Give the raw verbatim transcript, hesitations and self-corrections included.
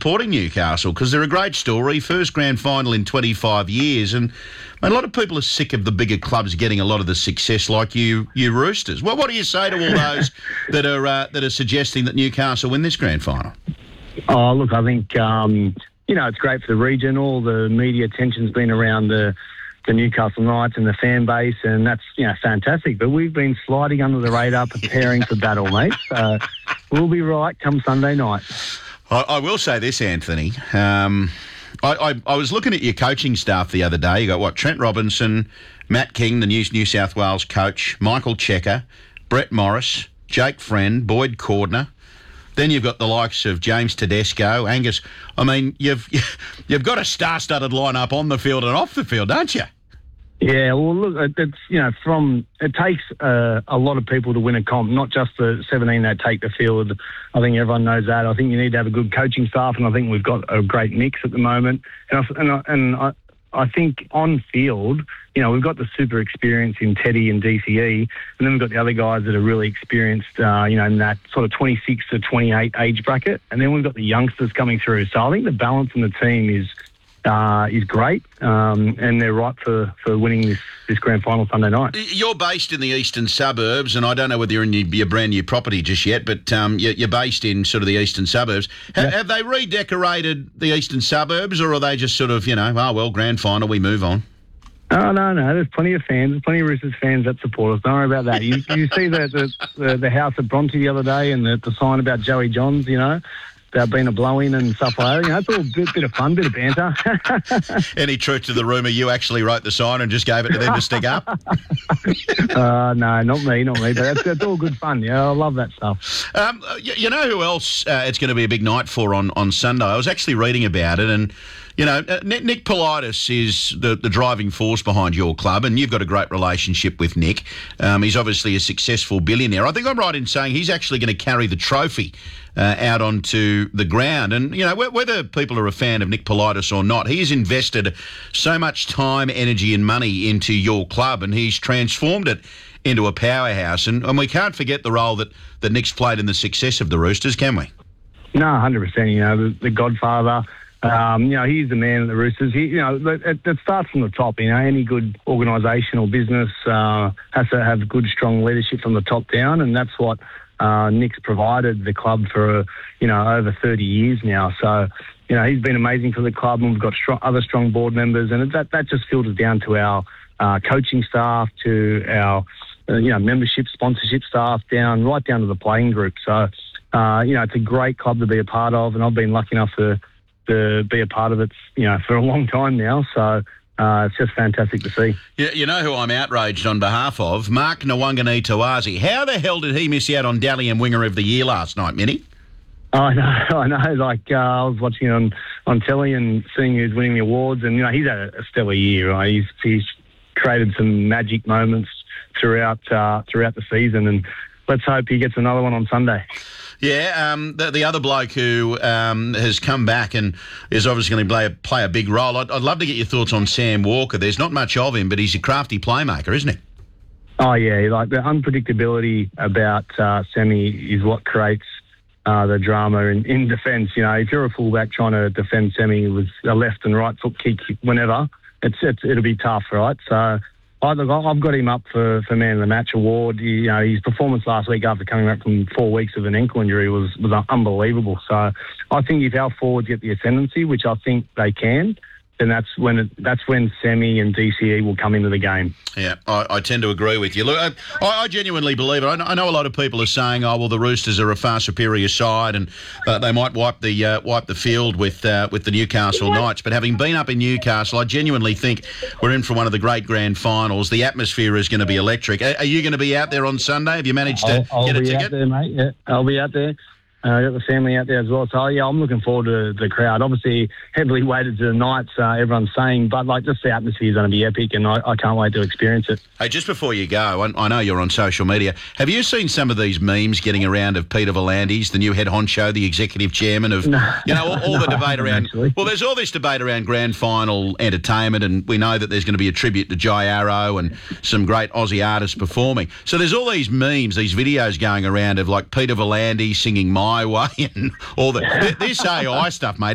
supporting Newcastle because they're a great story. First grand final in twenty-five years, and a lot of people are sick of the bigger clubs getting a lot of the success, like you, you Roosters. Well, what do you say to all those that are uh, that are suggesting that Newcastle win this grand final? Oh, look, I think um, you know it's great for the region. All the media attention's been around the. the Newcastle Knights and the fan base, and that's, you know, fantastic. But we've been sliding under the radar, preparing for battle, mate. So we'll be right come Sunday night. I, I will say this, Anthony. Um, I, I, I was looking at your coaching staff the other day. You got, what, Trent Robinson, Matt King, the new New South Wales coach, Michael Checker, Brett Morris, Jake Friend, Boyd Cordner. Then you've got the likes of James Tedesco, Angus. I mean, you've you've got a star-studded lineup on the field and off the field, don't you? Yeah, well, look, it's, you know, from it takes uh, a lot of people to win a comp, not just the seventeen that take the field. I think everyone knows that. I think you need to have a good coaching staff, and I think we've got a great mix at the moment. And I, and I, and I, I think on field, you know, we've got the super experience in Teddy and D C E, and then we've got the other guys that are really experienced, uh, you know, in that sort of twenty-six to twenty-eight age bracket, and then we've got the youngsters coming through. So I think the balance in the team is. Uh, is great, um, and they're right for, for winning this, this grand final Sunday night. You're based in the eastern suburbs, and I don't know whether you're in your, your brand new property just yet, but um, you're, you're based in sort of the eastern suburbs. Ha- Yeah. Have they redecorated the eastern suburbs, or are they just sort of, you know, oh, well, grand final, we move on? Oh, no, no. There's plenty of fans. There's plenty of Roosters fans that support us. Don't worry about that. You, you see the, the, the, the house at Bronte the other day and the, the sign about Joey Johns, you know, about being a blow-in and stuff like that. You know, it's all a bit, bit of fun, bit of banter. Any truth to the rumour you actually wrote the sign and just gave it to them to stick up? uh, no, not me, not me. But that's, that's all good fun. Yeah, I love that stuff. Um, you, you know who else uh, it's going to be a big night for on, on Sunday? I was actually reading about it, and you know, uh, Nick, Nick Politis is the, the driving force behind your club, and you've got a great relationship with Nick. Um, he's obviously a successful billionaire. I think I'm right in saying he's actually going to carry the trophy uh, out onto the ground. And, you know, wh- whether people are a fan of Nick Politis or not, he has invested so much time, energy and money into your club, and he's transformed it into a powerhouse. And, and we can't forget the role that, that Nick's played in the success of the Roosters, can we? No, one hundred percent. You know, the, the godfather. Um, you know, he's the man at the Roosters. He, you know, it, it starts from the top. You know, any good organisation or business uh, has to have good, strong leadership from the top down, and that's what uh, Nick's provided the club for, uh, you know, over thirty years now. So, you know, he's been amazing for the club, and we've got strong, other strong board members, and that that just filters down to our uh, coaching staff, to our, uh, you know, membership, sponsorship staff, down right down to the playing group. So, uh, you know, it's a great club to be a part of, and I've been lucky enough to. to be a part of it, you know, for a long time now. So uh, it's just fantastic to see. Yeah, you know who I'm outraged on behalf of? Mark Nawangani Tawazi. How the hell did he miss out on Dally M Winger of the Year last night, Minnie? I know, I know. Like, uh, I was watching it on, on telly and seeing who's winning the awards, and, you know, he's had a, a stellar year, right? He's, he's created some magic moments throughout uh, throughout the season, and let's hope he gets another one on Sunday. Yeah, um, the, the other bloke who um, has come back and is obviously going to play a, play a big role. I'd, I'd love to get your thoughts on Sam Walker. There's not much of him, but he's a crafty playmaker, isn't he? Oh, yeah. Like, the unpredictability about uh, Sammy is what creates uh, the drama in, in defence. You know, if you're a fullback trying to defend Sammy with a left and right foot kick whenever, it's, it's it'll be tough, right? So I, look, I've got him up for, for Man of the Match award. He, you know, his performance last week after coming back from four weeks of an ankle injury was, was unbelievable. So I think if our forwards get the ascendancy, which I think they can, then that's when it, that's when Sammy and D C E will come into the game. Yeah, I, I tend to agree with you. Look, I, I genuinely believe it. I know, I know a lot of people are saying, "Oh, well, the Roosters are a far superior side, and uh, they might wipe the uh, wipe the field with uh, with the Newcastle Knights." But having been up in Newcastle, I genuinely think we're in for one of the great grand finals. The atmosphere is going to be electric. Are, are you going to be out there on Sunday? Have you managed to I'll, I'll get a be ticket? Out there, mate. Yeah, I'll be out there. Uh, I've got the family out there as well. So, yeah, I'm looking forward to the crowd. Obviously, heavily weighted to the Knights, uh, everyone's saying, but, like, just the atmosphere is going to be epic, and I, I can't wait to experience it. Hey, just before you go, I, I know you're on social media. Have you seen some of these memes getting around of Peter Volandis, the new head honcho, the executive chairman of, no, you know, all, all no, the debate around... Actually. Well, there's all this debate around grand final entertainment, and we know that there's going to be a tribute to Jai Arrow and some great Aussie artists performing. So there's all these memes, these videos going around of, like, Peter Volandis singing My Way and all the... This A I stuff, mate.